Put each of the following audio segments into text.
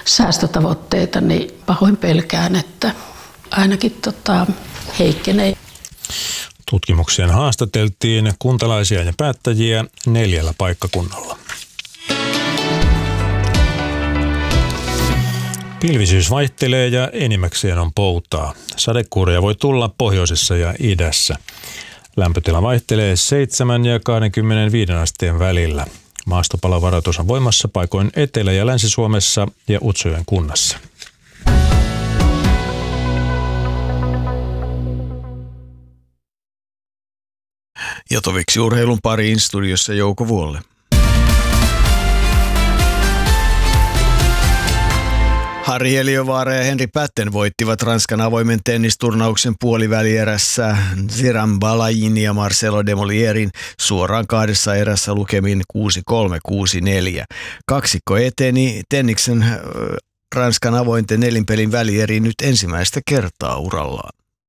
säästötavoitteita, niin pahoin pelkään, että ainakin heikkenee. Tutkimukseen haastateltiin kuntalaisia ja päättäjiä 4 paikkakunnalla. Pilvisyys vaihtelee ja enimmäkseen on poutaa. Sadekuuria voi tulla pohjoisessa ja idässä. Lämpötila vaihtelee 7 ja 25 asteen välillä. Maastopalovaroitus on voimassa paikoin Etelä- ja Länsi-Suomessa ja Utsjoen kunnassa. Ja toviksi urheilun pariin studiossa Jouko Vuolle. Harri Eliövaara ja Henri Pätten voittivat Ranskan avoimen tennisturnauksen puolivälierässä Ziran Balajin ja Marcelo Demolierin suoraan 2 erässä lukemin 6-3, 6-4. Kaksikko eteni tenniksen Ranskan avointen nelinpelin välieriin nyt ensimmäistä kertaa urallaan.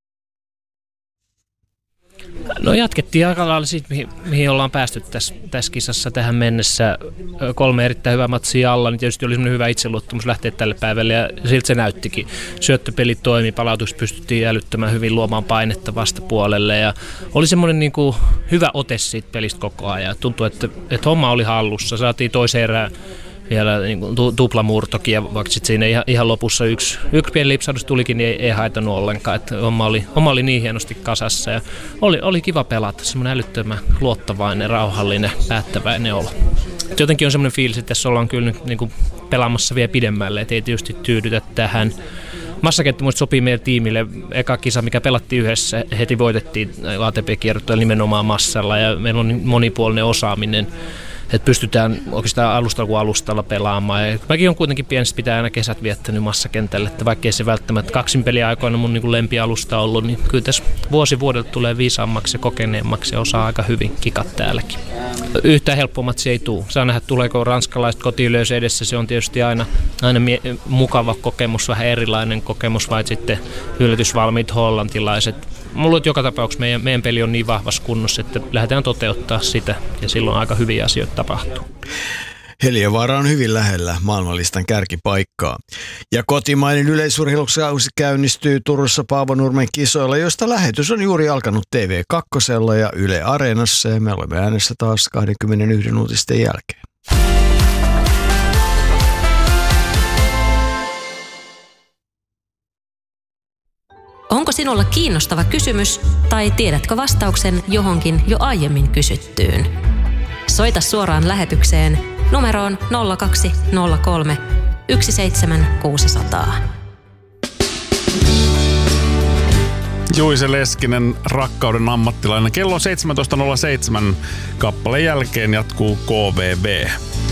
No jatkettiin aika lailla siitä, mihin ollaan päästy tässä kisassa tähän mennessä. 3 erittäin hyvää matsia alla, niin tietysti oli semmoinen hyvä itseluottamus lähteä tälle päivälle ja siltä se näyttikin. Syöttöpeli toimi, palautus pystyttiin älyttämään hyvin luomaan painetta vastapuolelle ja oli semmoinen niin kuin hyvä ote siitä pelistä koko ajan. Tuntui, että homma oli hallussa, saatiin toiseen erään vielä niin kuin tuplamurtokin ja vaikka sitten siinä ihan lopussa yksi pieni lipsahdus tulikin, niin ei haitannut ollenkaan. Että homma oli niin hienosti kasassa ja oli kiva pelata, semmoinen älyttömän luottavainen, rauhallinen, päättäväinen olo. Jotenkin on semmoinen fiilis, että tässä ollaan kyllä nyt niin kuin pelaamassa vielä pidemmälle, että ei tietysti tyydytä tähän. Massakenttä muista sopii meidän tiimille. Eka kisa, mikä pelattiin yhdessä, heti voitettiin ATP-kierroilla nimenomaan massalla ja meillä on monipuolinen osaaminen. Että pystytään oikeastaan alustalla kuin alustalla pelaamaan. Ja mäkin on kuitenkin pienestä pitää aina kesät viettänyt massakentälle, että vaikkei se välttämättä kaksinpeliaikoina mun niin lempialusta ollut, niin kyllä tässä vuosi vuodelta tulee viisaammaksi ja kokeneemmaksi ja osaa aika hyvin kikat täälläkin. Yhtään helppomat se ei tule. Saa nähdä, tuleeko ranskalaiset kotiyleisö edessä. Se on tietysti aina mukava kokemus, vähän erilainen kokemus, vai sitten yllätysvalmiit hollantilaiset. Mulla on joka tapauksessa meidän peli on niin vahvassa kunnossa, että lähdetään toteuttaa sitä ja silloin aika hyviä asioita tapahtuu. Heliövaara on hyvin lähellä maailmanlistan kärkipaikkaa. Ja kotimainen yleisurheilukausi käynnistyy Turussa Paavo Nurmen kisoilla, joista lähetys on juuri alkanut TV2 ja Yle Areenassa ja me olemme äänessä taas 21 uutisten jälkeen. Onko sinulla kiinnostava kysymys tai tiedätkö vastauksen johonkin jo aiemmin kysyttyyn? Soita suoraan lähetykseen numeroon 0203 17600. Juise Leskinen, Rakkauden ammattilainen. Kello on 17.07. Kappaleen jälkeen jatkuu KVB.